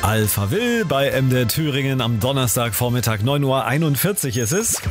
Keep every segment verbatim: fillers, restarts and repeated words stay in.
Alpha Will bei M D R Thüringen am Donnerstagvormittag, neun Uhr einundvierzig ist es.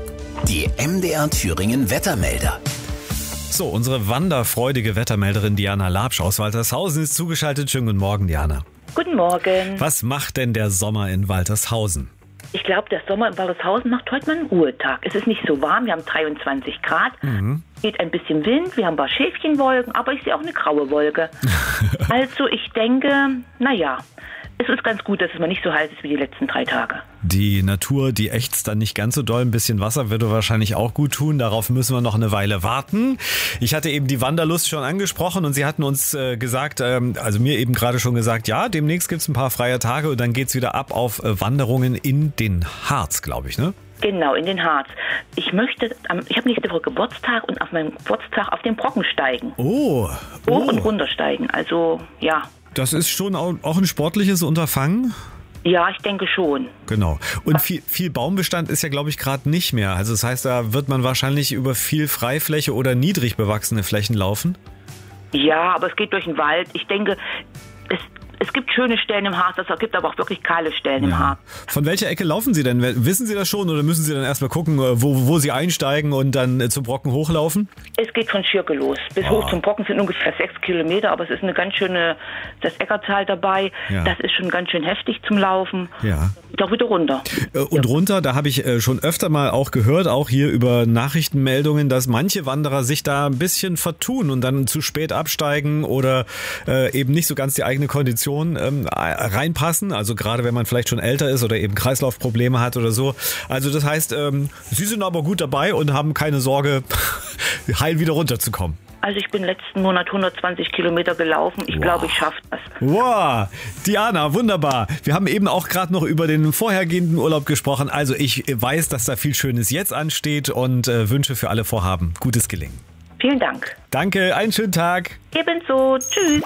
Die M D R Thüringen Wettermelder. So, unsere wanderfreudige Wettermelderin Diana Labsch aus Waltershausen ist zugeschaltet. Schönen guten Morgen, Diana. Guten Morgen. Was macht denn der Sommer in Waltershausen? Ich glaube, der Sommer in Waltershausen macht heute mal einen Ruhetag. Es ist nicht so warm, wir haben dreiundzwanzig Grad, mhm. geht ein bisschen Wind, wir haben ein paar Schäfchenwolken, aber ich sehe auch eine graue Wolke. Also ich denke, naja, es ist ganz gut, dass es mal nicht so heiß ist wie die letzten drei Tage. Die Natur, die ächzt dann nicht ganz so doll. Ein bisschen Wasser würde wahrscheinlich auch gut tun. Darauf müssen wir noch eine Weile warten. Ich hatte eben die Wanderlust schon angesprochen und Sie hatten uns äh, gesagt, ähm, also mir eben gerade schon gesagt, ja, demnächst gibt es ein paar freie Tage und dann geht's wieder ab auf äh, Wanderungen in den Harz, glaube ich, ne? Genau, in den Harz. Ich möchte, ich habe nächste Woche Geburtstag und auf meinem Geburtstag auf den Brocken steigen. Oh. oh. Hoch und runter steigen, also ja. Das ist schon auch ein sportliches Unterfangen? Ja, ich denke schon. Genau. Und viel, viel Baumbestand ist ja, glaube ich, gerade nicht mehr. Also das heißt, da wird man wahrscheinlich über viel Freifläche oder niedrig bewachsene Flächen laufen? Ja, aber es geht durch den Wald. Ich denke, es, es gibt schöne Stellen im Harz, es gibt aber auch wirklich kahle Stellen ja. im Harz. Von welcher Ecke laufen Sie denn? Wissen Sie das schon oder müssen Sie dann erstmal gucken, wo, wo Sie einsteigen und dann zum Brocken hochlaufen? Es geht von Schirke los. Bis oh. hoch zum Brocken sind ungefähr sechs Kilometer, aber es ist eine ganz schöne, das Eckertal dabei. Ja. Das ist schon ganz schön heftig zum Laufen. Ja. Doch wieder runter. Und ja. runter, da habe ich schon öfter mal auch gehört, auch hier über Nachrichtenmeldungen, dass manche Wanderer sich da ein bisschen vertun und dann zu spät absteigen oder äh, eben nicht so ganz die eigene Kondition ähm, reinpassen. Also gerade wenn man vielleicht schon älter ist oder eben Kreislaufprobleme hat oder so. Also das heißt, ähm, Sie sind aber gut dabei und haben keine Sorge, heil wieder runterzukommen. Also ich bin letzten Monat hundertzwanzig Kilometer gelaufen. Ich wow. glaube, ich schaffe das. Wow, Diana, wunderbar. Wir haben eben auch gerade noch über den vorhergehenden Urlaub gesprochen. Also ich weiß, dass da viel Schönes jetzt ansteht und äh, wünsche für alle Vorhaben gutes Gelingen. Vielen Dank. Danke, einen schönen Tag. Ebenso. Tschüss.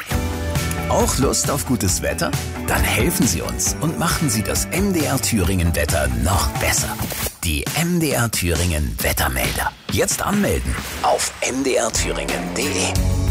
Auch Lust auf gutes Wetter? Dann helfen Sie uns und machen Sie das M D R Thüringen Wetter noch besser. Die M D R Thüringen Wettermelder. Jetzt anmelden auf m d r thüringen punkt d e.